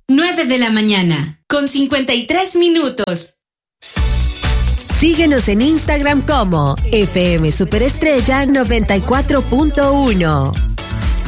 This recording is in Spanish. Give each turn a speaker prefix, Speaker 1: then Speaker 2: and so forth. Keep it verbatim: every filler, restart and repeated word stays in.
Speaker 1: nueve de la mañana, con cincuenta y tres minutos.
Speaker 2: Síguenos en Instagram como F M Superestrella noventa y cuatro punto uno.